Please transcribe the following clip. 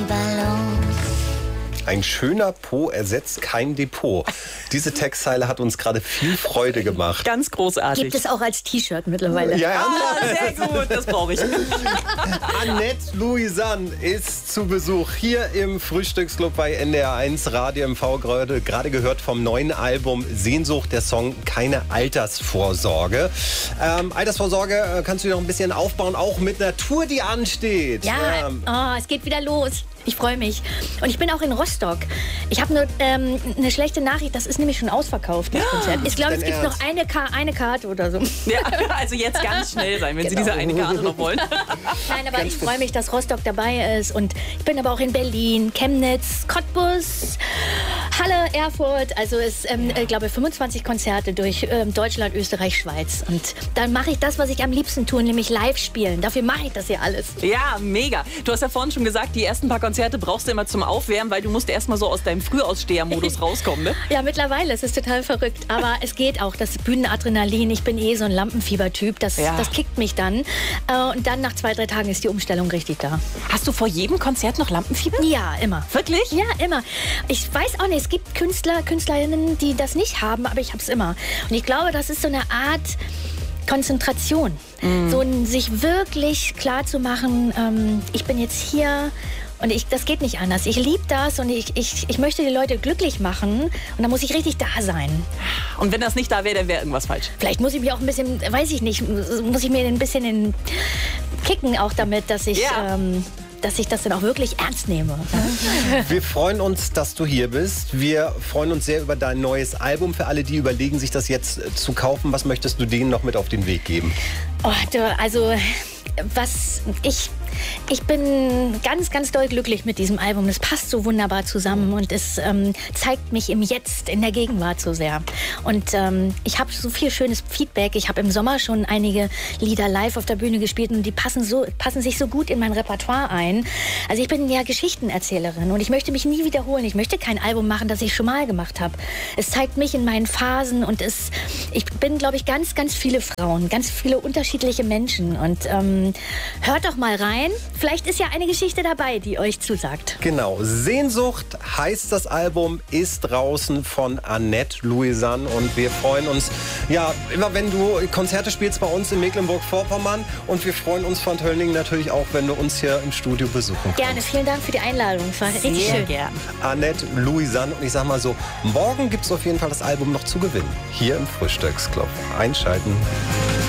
Balance. Ein schöner Po ersetzt kein Depot. Diese Textzeile hat uns gerade viel Freude gemacht. Ganz großartig. Gibt es auch als T-Shirt mittlerweile. Ja, Sehr gut, das brauche ich. Annette Louisanne ist zu Besuch hier im Frühstücksclub bei NDR1 Radio MV. Gerade gehört vom neuen Album Sehnsucht, der Song Keine Altersvorsorge. Altersvorsorge kannst du noch ein bisschen aufbauen, auch mit einer Tour, die ansteht. Ja, es geht wieder los. Ich freue mich. Und ich bin auch in Rostock. Ich habe nur eine schlechte Nachricht. Das ist nämlich schon ausverkauft, das Konzert. Ich glaube, es gibt noch eine Karte oder so. Ja, also jetzt ganz schnell sein, wenn Sie diese eine Karte noch wollen. Nein, aber ich freue mich, dass Rostock dabei ist. Und ich bin aber auch in Berlin, Chemnitz, Cottbus, Halle, Erfurt. Also es ich glaube 25 Konzerte durch Deutschland, Österreich, Schweiz. Und dann mache ich das, was ich am liebsten tue, nämlich live spielen. Dafür mache ich das hier alles. Ja, mega. Du hast ja vorhin schon gesagt, die ersten paar Konzerte brauchst du immer zum Aufwärmen, weil du musst erst mal so aus deinem Frühaussteher-Modus rauskommen, ne? Ja, mittlerweile. Es ist total verrückt. Aber es geht auch. Das Bühnenadrenalin. Ich bin so ein Lampenfieber-Typ. Das kickt mich dann. Und dann nach 2, 3 Tagen ist die Umstellung richtig da. Hast du vor jedem Konzert noch Lampenfieber? Ja, immer. Wirklich? Ja, immer. Ich weiß auch nicht, es gibt Künstlerinnen, die das nicht haben, aber ich habe es immer. Und ich glaube, das ist so eine Art Konzentration. So sich wirklich klar zu machen, ich bin jetzt hier und das geht nicht anders. Ich liebe das und ich möchte die Leute glücklich machen und da muss ich richtig da sein. Und wenn das nicht da wäre, dann wäre irgendwas falsch. Vielleicht muss ich mich auch ein bisschen, weiß ich nicht, muss ich mir ein bisschen kicken auch damit, dass ich das dann auch wirklich ernst nehme. Wir freuen uns, dass du hier bist. Wir freuen uns sehr über dein neues Album. Für alle, die überlegen, sich das jetzt zu kaufen, was möchtest du denen noch mit auf den Weg geben? Ich bin ganz, ganz doll glücklich mit diesem Album. Es passt so wunderbar zusammen und es zeigt mich im Jetzt, in der Gegenwart so sehr. Und ich habe so viel schönes Feedback. Ich habe im Sommer schon einige Lieder live auf der Bühne gespielt und die passen sich so gut in mein Repertoire ein. Also ich bin ja Geschichtenerzählerin und ich möchte mich nie wiederholen. Ich möchte kein Album machen, das ich schon mal gemacht habe. Es zeigt mich in meinen Phasen und ich bin, glaube ich, ganz, ganz viele Frauen, ganz viele unterschiedliche Menschen und hört doch mal rein. Vielleicht ist ja eine Geschichte dabei, die euch zusagt. Genau. Sehnsucht heißt das Album, ist draußen von Annette Louisanne. Und wir freuen uns, ja, immer wenn du Konzerte spielst bei uns in Mecklenburg-Vorpommern. Und wir freuen uns von Tönning natürlich auch, wenn du uns hier im Studio besuchen kommst. Gerne, vielen Dank für die Einladung. Es war richtig schön. Gern. Annette Louisanne. Und ich sag mal so, morgen gibt es auf jeden Fall das Album noch zu gewinnen. Hier im Frühstücksclub. Einschalten.